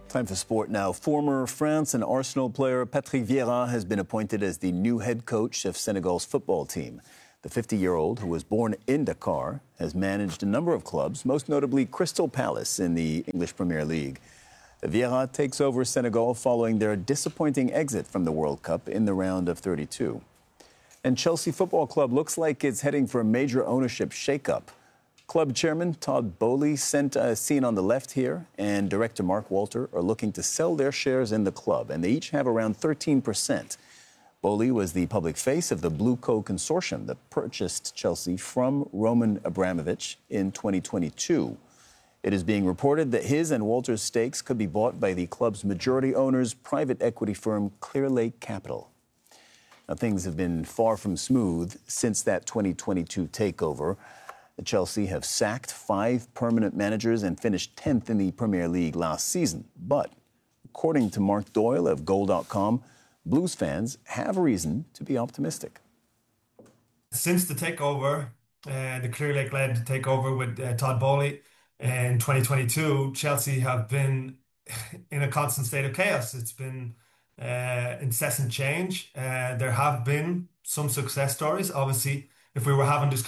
Time for sport now. Former France and Arsenal player Patrick Vieira has been appointed as the new head coach of Senegal's football team. The 50-year-old, who was born in Dakar, has managed a number of clubs, most notably Crystal Palace in the English Premier League. Vieira takes over Senegal following their disappointing exit from the World Cup in the round of 32. And Chelsea Football Club looks like it's heading for a major ownership shakeup. Club chairman Todd Boehly, seen on the left here, and director Mark Walter are looking to sell their shares in the club, and they each have around 13%. Boehly was the public face of the Blue Co consortium that purchased Chelsea from Roman Abramovich in 2022. It is being reported that his and Walter's stakes could be bought by the club's majority owner's private equity firm Clearlake Capital. Now, things have been far from smooth since that 2022 takeover. Chelsea have sacked 5 permanent managers and finished 10th in the Premier League last season. But according to Mark Doyle of Goal.com, Blues fans have reason to be optimistic. Since the takeover, the Clearlake-led takeover with Todd Boehly in 2022, Chelsea have been in a constant state of chaos. It's been incessant change. There have been some success stories. Obviously, if we were having this